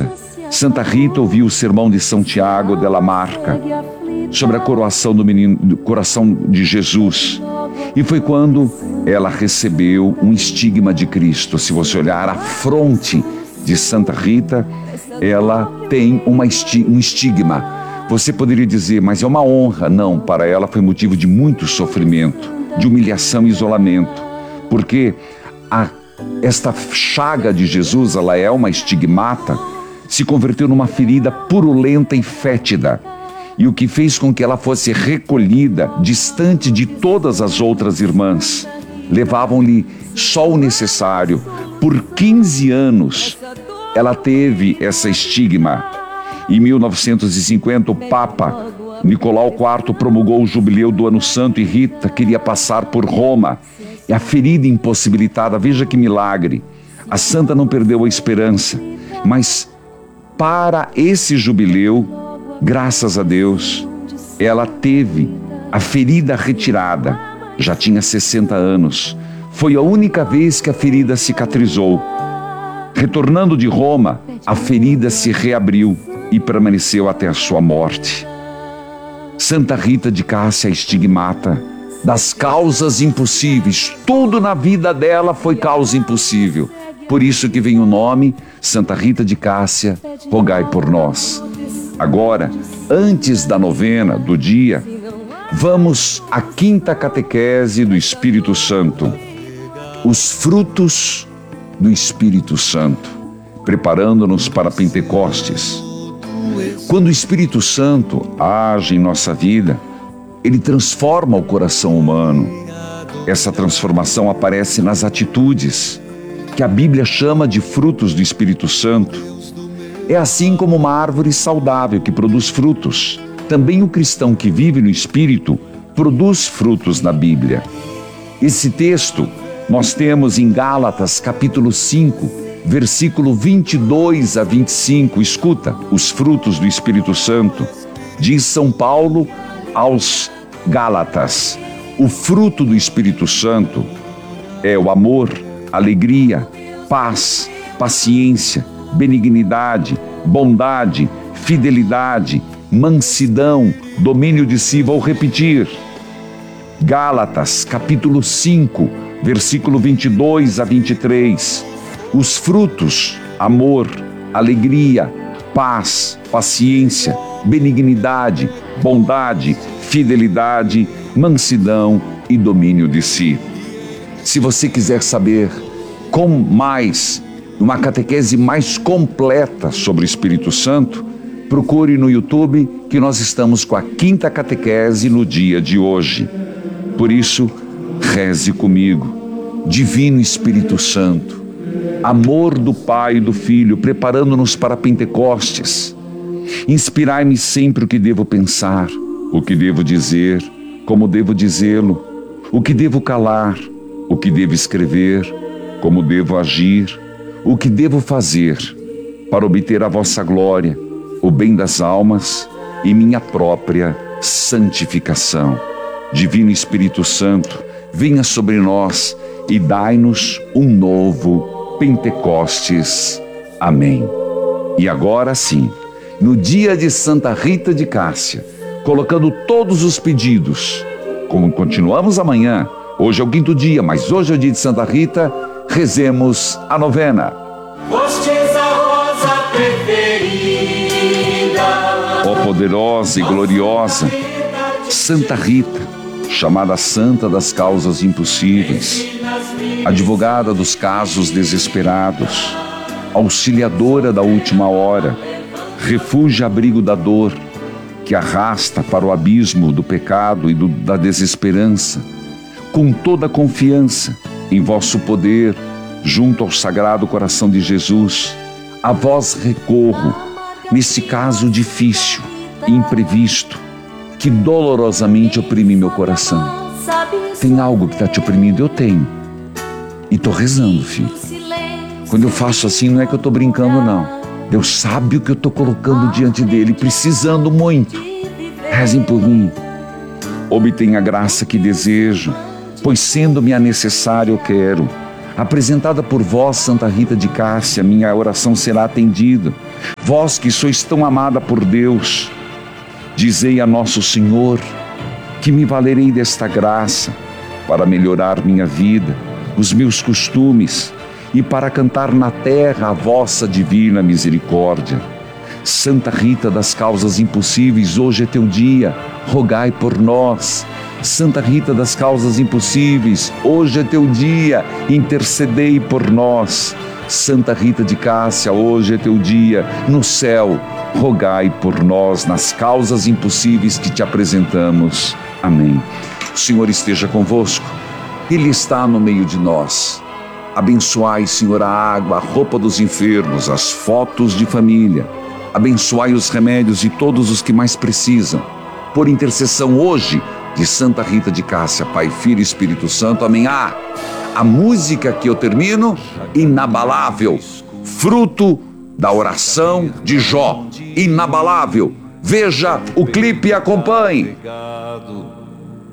Rita. Santa Rita ouviu o sermão de São Tiago della Marca sobre a coroação do coração de Jesus. E foi quando ela recebeu um estigma de Cristo. Se você olhar a fronte de Santa Rita, ela tem um estigma. Você poderia dizer, mas é uma honra. Não, para ela foi motivo de muito sofrimento, de humilhação e isolamento. Porque esta chaga de Jesus, ela é uma estigmata, se converteu numa ferida purulenta e fétida, e o que fez com que ela fosse recolhida, distante de todas as outras irmãs. Levavam-lhe só o necessário. Por 15 anos, ela teve essa estigma. Em 1950, o Papa Nicolau IV promulgou o Jubileu do Ano Santo e Rita queria passar por Roma. E a ferida impossibilitada, veja que milagre. A santa não perdeu a esperança, mas para esse jubileu, graças a Deus, ela teve a ferida retirada. Já tinha 60 anos. Foi a única vez que a ferida cicatrizou. Retornando de Roma, a ferida se reabriu e permaneceu até a sua morte. Santa Rita de Cássia, estigmata das causas impossíveis. Tudo na vida dela foi causa impossível. Por isso que vem o nome Santa Rita de Cássia, rogai por nós. Agora, antes da novena do dia, vamos à quinta catequese do Espírito Santo. Os frutos do Espírito Santo, preparando-nos para Pentecostes. Quando o Espírito Santo age em nossa vida, ele transforma o coração humano. Essa transformação aparece nas atitudes, que a Bíblia chama de frutos do Espírito Santo. É assim como uma árvore saudável que produz frutos. Também o cristão que vive no Espírito produz frutos na Bíblia. Esse texto nós temos em Gálatas, capítulo 5, versículo 22 a 25. Escuta, os frutos do Espírito Santo. Diz São Paulo aos Gálatas: o fruto do Espírito Santo é o amor, alegria, paz, paciência, benignidade, bondade, fidelidade, mansidão, domínio de si. Vou repetir. Gálatas, capítulo 5, versículo 22 a 23. Os frutos: amor, alegria, paz, paciência, benignidade, bondade, fidelidade, mansidão e domínio de si. Se você quiser saber uma catequese mais completa sobre o Espírito Santo, procure no YouTube, que nós estamos com a quinta catequese no dia de hoje. Por isso, reze comigo. Divino Espírito Santo, amor do Pai e do Filho, preparando-nos para Pentecostes, inspirai-me sempre o que devo pensar, o que devo dizer, como devo dizê-lo, o que devo calar, o que devo escrever, como devo agir, o que devo fazer, para obter a vossa glória, o bem das almas e minha própria santificação. Divino Espírito Santo, venha sobre nós e dai-nos um novo Pentecostes. Amém. E agora sim, no dia de Santa Rita de Cássia, colocando todos os pedidos, como continuamos amanhã, hoje é o quinto dia, mas hoje é o dia de Santa Rita, rezemos a novena. Fostes a rosa preferida, Ó poderosa e gloriosa Santa Rita, chamada Santa das Causas Impossíveis, advogada dos casos desesperados, auxiliadora da última hora, refúgio e abrigo da dor, que arrasta para o abismo do pecado e da desesperança, com toda a confiança em vosso poder, junto ao Sagrado Coração de Jesus, a vós recorro, nesse caso difícil e imprevisto, que dolorosamente oprime meu coração. Tem algo que está te oprimindo? Eu tenho. E estou rezando, filho. Quando eu faço assim, não é que eu estou brincando, não. Deus sabe o que eu estou colocando diante dele, precisando muito. Rezem por mim. Obtenha a graça que desejo, pois sendo-me a necessária eu quero. Apresentada por vós, Santa Rita de Cássia, minha oração será atendida. Vós que sois tão amada por Deus, dizei a nosso Senhor que me valerei desta graça para melhorar minha vida, os meus costumes e para cantar na terra a vossa divina misericórdia. Santa Rita das causas impossíveis, hoje é teu dia, rogai por nós. Santa Rita das causas impossíveis, hoje é teu dia, intercedei por nós. Santa Rita de Cássia, hoje é teu dia, no céu, rogai por nós nas causas impossíveis que te apresentamos. Amém. O Senhor esteja convosco, Ele está no meio de nós. Abençoai, Senhor, a água, a roupa dos enfermos, as fotos de família. Abençoai os remédios de todos os que mais precisam. Por intercessão hoje de Santa Rita de Cássia, Pai, Filho e Espírito Santo. Amém. A música que eu termino, inabalável, fruto da oração de Jó, inabalável. Veja o clipe e acompanhe.